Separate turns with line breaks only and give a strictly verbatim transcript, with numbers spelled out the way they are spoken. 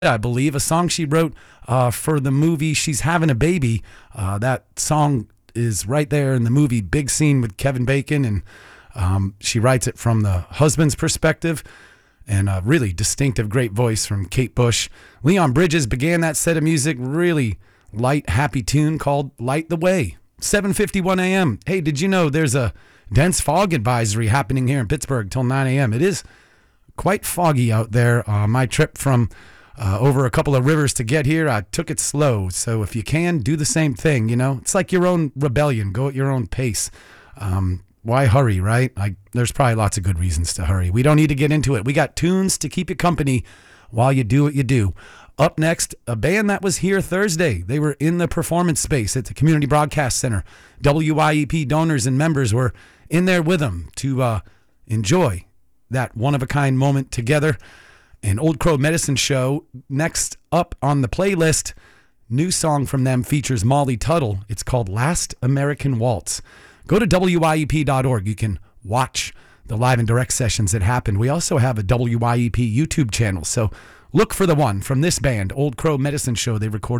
I believe, a song she wrote uh, for the movie She's Having a Baby. Uh, that song is right there in the movie, big scene with Kevin Bacon, and um, she writes it from the husband's perspective, and a really distinctive, great voice from Kate Bush. Leon Bridges began that set of music, really light, happy tune called Light the Way. seven fifty-one a.m. Hey, did you know there's a dense fog advisory happening here in Pittsburgh till nine a.m.? It is quite foggy out there. Uh, my trip from Uh, over a couple of rivers to get here, I took it slow. So if you can, do the same thing. You know, it's like your own rebellion. Go at your own pace. Um, why hurry, right? I, there's probably lots of good reasons to hurry. We don't need to get into it. We got tunes to keep you company while you do what you do. Up next, a band that was here Thursday. They were in the performance space at the Community Broadcast Center. W Y E P donors and members were in there with them to uh, enjoy that one-of-a-kind moment together. An Old Crow Medicine Show. Next up on the playlist, new song from them features Molly Tuttle. It's called Last American Waltz. Go to W Y E P dot org. You can watch the live and direct sessions that happened. We also have a W Y E P YouTube channel, so look for the one from this band, Old Crow Medicine Show. They recorded